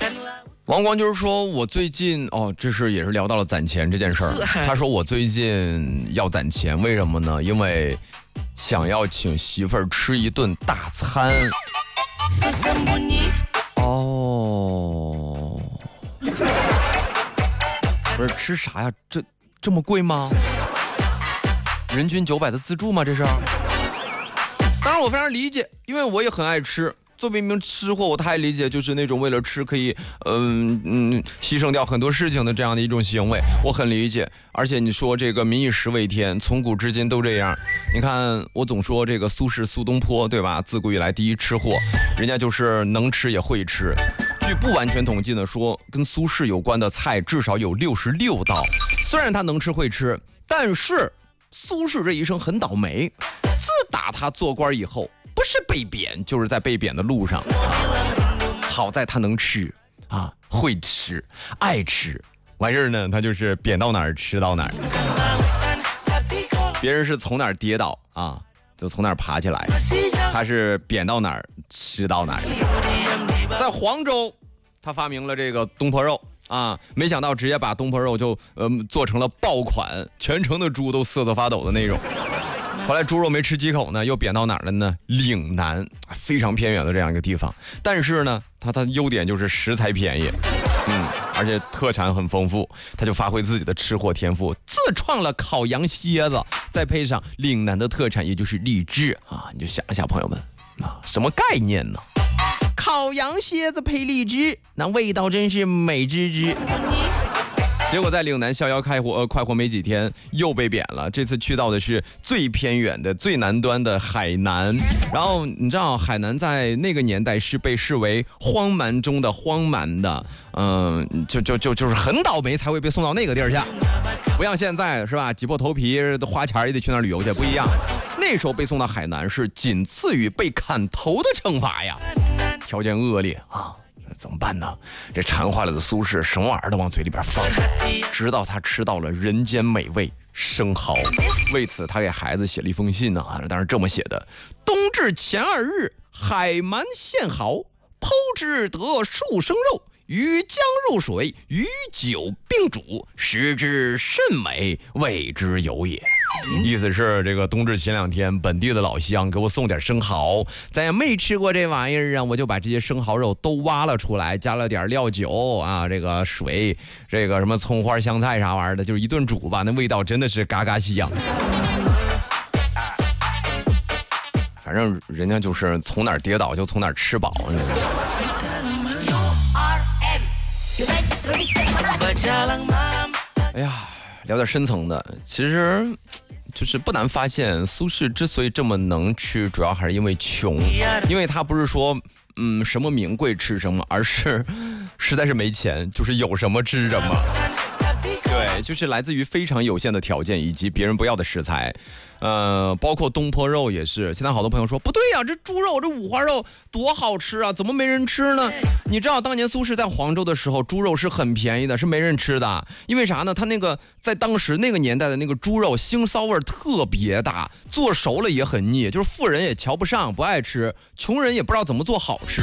王光就是说我最近这是也是聊到了攒钱这件事儿。他说我最近要攒钱，为什么呢？因为想要请媳妇儿吃一顿大餐。哦，不是吃啥呀？这么贵吗？人均900的自助吗？这是？当然我非常理解，因为我也很爱吃。作为一名吃货，我太理解就是那种为了吃可以牺牲掉很多事情的这样的一种行为，我很理解。而且你说这个民以食为天，从古至今都这样。你看我总说这个苏轼苏东坡，对吧？自古以来第一吃货，人家就是能吃也会吃。据不完全统计呢说，跟苏轼有关的菜至少有66道。虽然他能吃会吃，但是苏轼这一生很倒霉。自打他做官以后，不是被贬就是在被贬的路上。好在他能吃啊，会吃，爱吃，完事儿呢他就是贬到哪儿吃到哪儿。别人是从哪儿跌倒啊就从哪儿爬起来，他是贬到哪儿吃到哪儿。在黄州他发明了这个东坡肉啊，没想到直接把东坡肉就做成了爆款，全城的猪都瑟瑟发抖的那种。后来猪肉没吃几口呢，又贬到哪儿了呢？岭南，非常偏远的这样一个地方。但是呢，它的优点就是食材便宜，而且特产很丰富。他就发挥自己的吃货天赋，自创了烤羊蝎子，再配上岭南的特产，也就是荔枝啊，你就想一下，朋友们啊，什么概念呢？烤羊蝎子配荔枝，那味道真是美滋滋。结果在岭南逍遥快活没几天，又被贬了。这次去到的是最偏远的、最南端的海南。然后你知道，海南在那个年代是被视为荒蛮中的荒蛮的，就是很倒霉才会被送到那个地儿去。不像现在是吧？挤破头皮花钱也得去那儿旅游去，不一样。那时候被送到海南是仅次于被砍头的惩罚呀，条件恶劣啊。怎么办呢？这馋坏了的苏轼什么玩意儿都往嘴里边放，直到他吃到了人间美味生蚝。为此他给孩子写了一封信呢，当然这么写的：冬至前2日，海蛮现蚝，剖之得数生肉，与姜入水，与酒并煮，食之甚美，谓之有也。意思是这个冬至前2天，本地的老乡给我送点生蚝，咱也没吃过这玩意儿啊，我就把这些生蚝肉都挖了出来，加了点料酒啊，这个水，这个什么葱花香菜啥玩意儿的，就是一顿煮吧，那味道真的是嘎嘎香。反正人家就是从哪儿跌倒就从哪儿吃饱。哎呀，聊点深层的，其实就是不难发现，苏轼之所以这么能吃，主要还是因为穷，因为他不是说什么名贵吃什么，而是实在是没钱，就是有什么吃什么。对，就是来自于非常有限的条件以及别人不要的食材。包括东坡肉也是。现在好多朋友说不对呀，这猪肉这五花肉多好吃啊，怎么没人吃呢？你知道当年苏轼在黄州的时候，猪肉是很便宜的，是没人吃的。因为啥呢？他那个在当时那个年代的那个猪肉腥骚味特别大，做熟了也很腻，就是富人也瞧不上，不爱吃，穷人也不知道怎么做好吃。